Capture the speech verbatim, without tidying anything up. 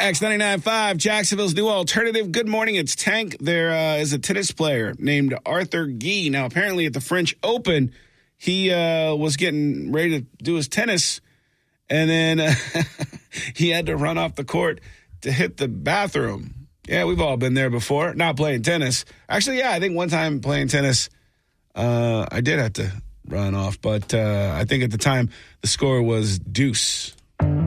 X ninety-nine point five, Jacksonville's new alternative. Good morning, it's Tank. There uh, is a tennis player named Arthur Guy. Now, apparently at the French Open, he uh, was getting ready to do his tennis, and then uh, he had to run off the court to hit the bathroom. Yeah, we've all been there before, not playing tennis. Actually, yeah, I think one time playing tennis, uh, I did have to run off, but uh, I think at the time the score was deuce.